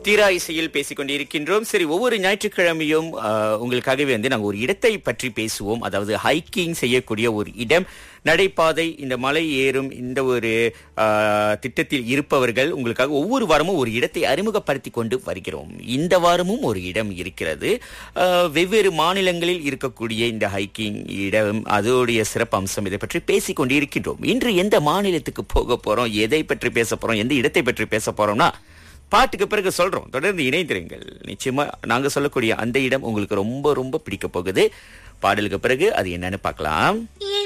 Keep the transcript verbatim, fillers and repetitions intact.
தீரா இசையில் பேசிக் கொண்டிருக்கின்றோம். சரி, ஒவ்வொரு ஞாயிற்றுக்கிழமையும் ஆஹ், உங்களுக்காகவே வந்து நாங்கள் ஒரு இடத்தை பற்றி பேசுவோம். அதாவது ஹைக்கிங் செய்யக்கூடிய ஒரு இடம், நடைபாதை, இந்த மலை ஏறும் இந்த ஒரு ஆஹ், திட்டத்தில் இருப்பவர்கள் உங்களுக்காக ஒவ்வொரு வாரமும் ஒரு இடத்தை அறிமுகப்படுத்தி கொண்டு வருகிறோம். இந்த வாரமும் ஒரு இடம் இருக்கிறது. ஆஹ், வெவ்வேறு மாநிலங்களில் இருக்கக்கூடிய இந்த ஹைக்கிங் இடம், அதோடைய சிறப்பு அம்சம், இதை பற்றி பேசிக் கொண்டு இருக்கின்றோம். இன்று எந்த மாநிலத்துக்கு போக போறோம், எதை பற்றி பேச போறோம், எந்த இடத்தை பற்றி பேச போறோம்னா பாட்டுக்கு பிறகு சொல்றோம். தொடர்ந்து இணைந்திருங்கள். நிச்சயமா நாங்க சொல்லக்கூடிய அந்த இடம் உங்களுக்கு ரொம்ப ரொம்ப பிடிக்க போகுது. பாடலுக்கு பிறகு அது என்னன்னு பார்க்கலாம்.